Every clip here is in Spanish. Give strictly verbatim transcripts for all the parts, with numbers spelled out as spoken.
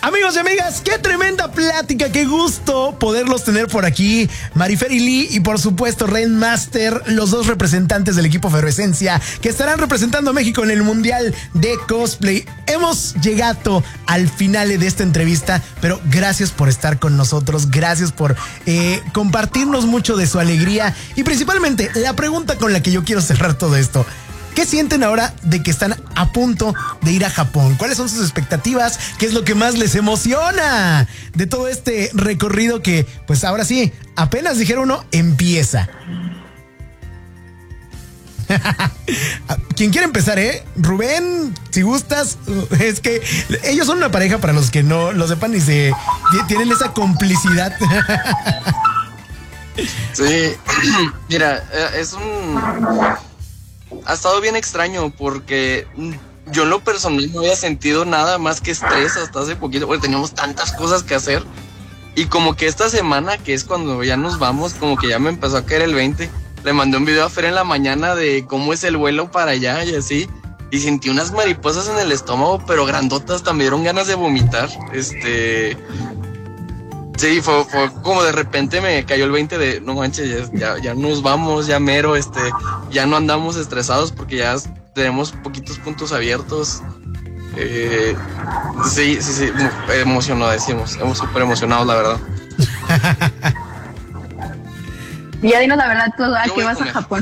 Amigos y amigas, qué tremenda plática, qué gusto poderlos tener por aquí. Marifer y Lee y por supuesto Ren Master, los dos representantes del equipo Efervescencia que estarán representando a México en el Mundial de Cosplay. Hemos llegado al final de esta entrevista, pero gracias por estar con nosotros, gracias por eh, compartirnos mucho de su alegría y principalmente la pregunta con la que yo quiero cerrar todo esto. ¿Qué sienten ahora de que están a punto de ir a Japón? ¿Cuáles son sus expectativas? ¿Qué es lo que más les emociona de todo este recorrido que, pues ahora sí, apenas dijeron uno, empieza? ¿Quién quiere empezar, eh? Rubén, si gustas. Es que ellos son una pareja, para los que no lo sepan, y se tienen esa complicidad. Sí, mira, es un... Ha estado bien extraño porque yo en lo personal no había sentido nada más que estrés hasta hace poquito, porque teníamos tantas cosas que hacer. Y como que esta semana, que es cuando ya nos vamos, como que ya me empezó a caer el veinte. Le mandé un video a Fer en la mañana de cómo es el vuelo para allá y así. Y sentí unas mariposas en el estómago, pero grandotas, también dieron ganas de vomitar. Este... Sí, fue, fue como de repente me cayó el veinte de, no manches, ya, ya, ya nos vamos, ya mero, este, ya no andamos estresados porque ya tenemos poquitos puntos abiertos. Eh, sí, sí, sí, emocionadísimos, estamos súper emocionados, la verdad. Ya dinos la verdad, ¿tú a qué vas a Japón?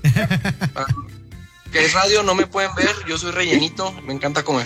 Que es radio, no me pueden ver, yo soy rellenito, me encanta comer.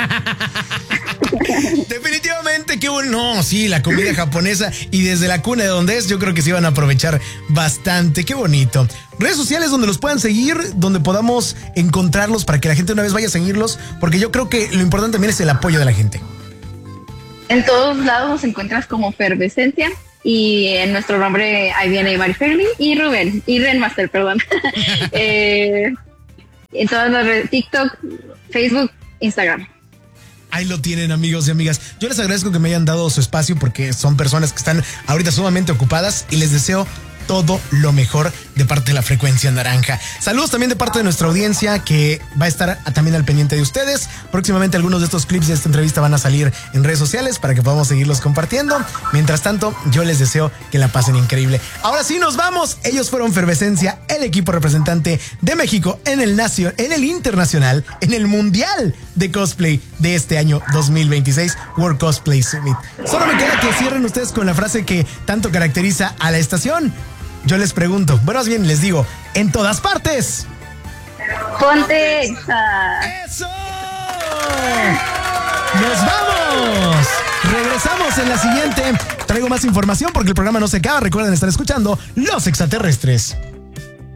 Definitivamente, qué bueno. No, sí, la comida japonesa y desde la cuna de donde es, yo creo que se iban a aprovechar bastante. Qué bonito. Redes sociales donde los puedan seguir, donde podamos encontrarlos para que la gente una vez vaya a seguirlos, porque yo creo que lo importante también es el apoyo de la gente. En todos lados nos encuentras como Efervescencia y en nuestro nombre ahí viene Marifer y Rubén y Ren Master, perdón. eh, en todas las redes, TikTok, Facebook, Instagram. Ahí lo tienen, amigos y amigas. Yo les agradezco que me hayan dado su espacio porque son personas que están ahorita sumamente ocupadas y les deseo todo lo mejor de parte de la Frecuencia Naranja. Saludos también de parte de nuestra audiencia que va a estar también al pendiente de ustedes. Próximamente algunos de estos clips de esta entrevista van a salir en redes sociales para que podamos seguirlos compartiendo. Mientras tanto, yo les deseo que la pasen increíble. Ahora sí nos vamos. Ellos fueron Efervescencia, el equipo representante de México en el nacio, en el internacional, en el Mundial de Cosplay de este año dos mil veintiséis, World Cosplay Summit. Solo me queda que cierren ustedes con la frase que tanto caracteriza a la estación. Yo les pregunto, bueno, más bien les digo, en todas partes. ¡Ponte Exa! ¡Eso! ¡Nos vamos! Regresamos en la siguiente. Traigo más información porque el programa no se acaba. Recuerden estar escuchando Los Extraterrestres.